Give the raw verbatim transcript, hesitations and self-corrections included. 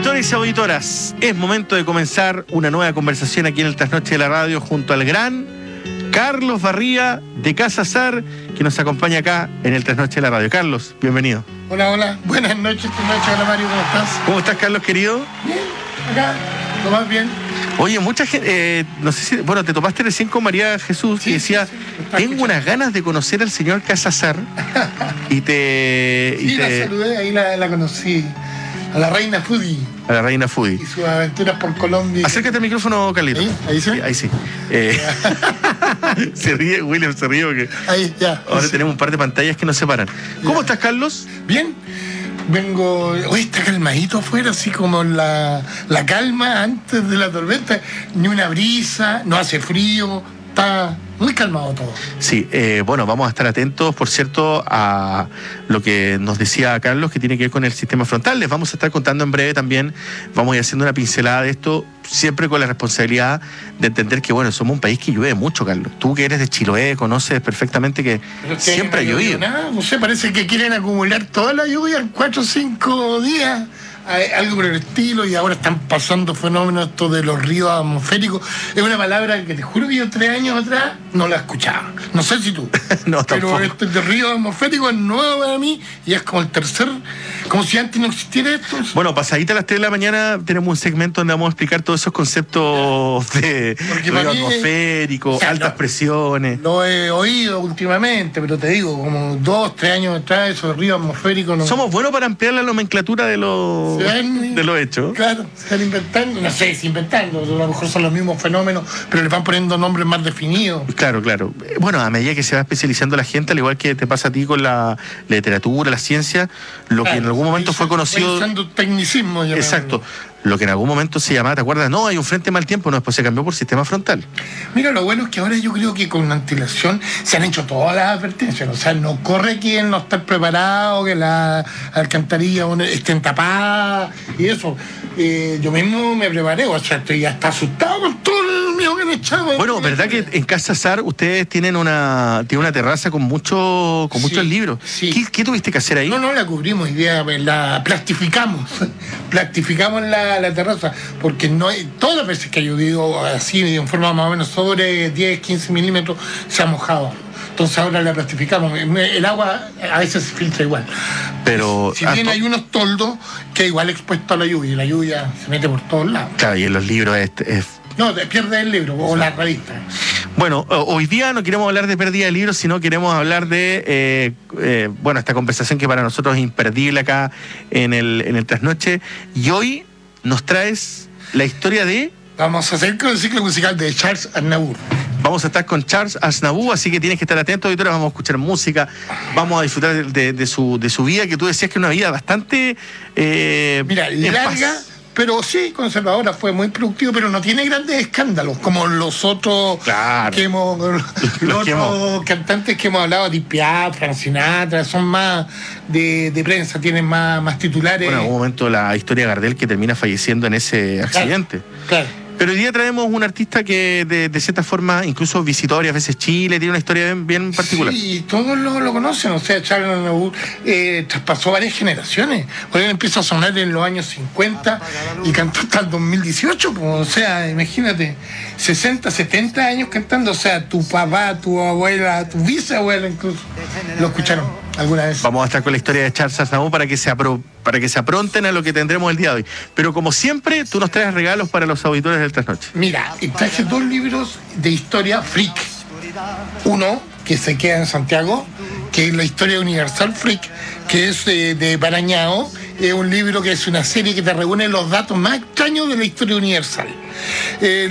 Auditores y auditoras, es momento de comenzar una nueva conversación aquí en el Trasnoche de la Radio junto al gran Carlos Barría de Casa Sar, que nos acompaña acá en el Trasnoche de la Radio. Carlos, bienvenido. Hola, hola, buenas noches, buenas noches, hola Mario, ¿cómo estás? ¿Cómo estás, Carlos, querido? Bien, acá, lo más bien. Oye, mucha gente, eh, no sé si, bueno, te topaste recién con María Jesús, Sí, que decía, sí, sí, tengo escuchando. unas ganas de conocer al señor Casasar, y te... Sí, y la te saludé, ahí la, la conocí, a la reina Foodie a la reina Foodie. y sus aventuras por Colombia. Acércate al micrófono, Carlito. ¿Ahí? ¿Ahí sí? Ahí sí. Eh, se ríe, William se ríe porque Ahí, ya. ahora sí. tenemos un par de pantallas que nos separan. ¿Cómo Ya. estás, Carlos? Bien, vengo, hoy está calmadito afuera, así como la, la calma antes de la tormenta, ni una brisa, no hace frío, está muy calmado todo. Sí, eh, bueno, vamos a estar atentos, por cierto, a lo que nos decía Carlos, que tiene que ver con el sistema frontal. Les vamos a estar contando en breve también, vamos a ir haciendo una pincelada de esto, siempre con la responsabilidad de entender que, bueno, somos un país que llueve mucho, Carlos. Tú que eres de Chiloé, conoces perfectamente que Pero es que siempre ha no llovido. Nada, no sé, parece que quieren acumular toda la lluvia en cuatro o cinco días, eh, algo por el estilo, y ahora están pasando fenómenos estos de los ríos atmosféricos. Es una palabra que te juro que yo tres años atrás no la escuchaba. No sé si tú. No, pero tampoco. este de río atmosférico es nuevo para mí y es como el tercer, como si antes no existiera esto. Bueno, pasadita a las tres de la mañana tenemos un segmento donde vamos a explicar todos esos conceptos de Porque ruido para mí- atmosférico, o sea, altas no- presiones. Lo he oído últimamente, pero te digo, como dos, tres años atrás, esos ríos atmosféricos no. Somos buenos para ampliar la nomenclatura de los Se van- de los hechos. Claro, se están inventando, no sé si inventando, a lo mejor son los mismos fenómenos, pero le van poniendo nombres más definidos. Claro, claro. Eh, Bueno, a medida que se va especializando la gente, al igual que te pasa a ti con la literatura, la ciencia, lo que en Claro, algún momento ahí fue se- conocido. fue usando tecnicismo. ya Exacto. me- Lo que en algún momento se llamaba, ¿te acuerdas? No, hay un frente mal tiempo, no, después se cambió por sistema frontal. Mira, lo bueno es que ahora yo creo que con antelación se han hecho todas las advertencias. O sea, no corre quien no está preparado, que las alcantarillas estén tapadas y eso. Eh, yo mismo me preparé, o sea, estoy hasta asustado con todo el mío que han echado. Bueno, ¿verdad que en Casa Sar ustedes tienen una tienen una terraza con mucho con Sí, muchos libros? sí. ¿Qué, qué tuviste que hacer ahí? No, no la cubrimos, idea, la plastificamos, plastificamos la, la terraza, porque no hay, todas las veces que ha llovido así, en forma más o menos sobre diez, quince milímetros, se ha mojado. Entonces ahora la plastificamos. El agua a veces se filtra igual. Pero Si ah, bien to- hay unos toldos que igual expuestos a la lluvia, y la lluvia se mete por todos lados. Claro, y en los libros es, es- No, te pierdes el libro o la revista. Bueno, ho- hoy día no queremos hablar de pérdida de libros, sino queremos hablar de, eh, eh, bueno, esta conversación que para nosotros es imperdible acá en el, en el Trasnoche. Y hoy nos traes la historia de... Vamos a hacer con el ciclo musical de Charles Aznavour. Vamos a estar con Charles Aznavour, así que tienes que estar atento, auditores. Vamos a escuchar música, vamos a disfrutar de, de- de su, de su vida, que tú decías que es una vida bastante... eh, Mira, en larga, paz. pero sí, conservadora, fue muy productivo, pero no tiene grandes escándalos, como los otros Claro. que hemos, los, Los que otros hemos- cantantes que hemos hablado, Edith Piaf, Frank Sinatra, son más de, de prensa, tienen más, más titulares. Bueno, en algún momento la historia de Gardel que termina falleciendo en ese accidente. Claro. Pero hoy día traemos un artista que de, de cierta forma incluso visitó varias veces Chile, tiene una historia bien, bien particular. Sí, todos lo, lo conocen, o sea, Charles Aznavour eh, traspasó varias generaciones. Porque él empieza a sonar en los años cincuenta y cantó hasta el dos mil dieciocho, pues, o sea, imagínate, sesenta, setenta años cantando, o sea, tu papá, tu abuela, tu bisabuela incluso, lo escucharon alguna vez. Vamos a estar con la historia de Charles Aznavour para que se apro- para que se apronten a lo que tendremos el día de hoy. Pero como siempre, tú nos traes regalos para los auditores del Trasnoche. Mira, y traje dos libros de historia freak. Uno que se queda en Santiago, que es la historia universal freak, que es eh, de Barañao. Es un libro que es una serie que te reúne los datos más extraños de la historia universal. Eh,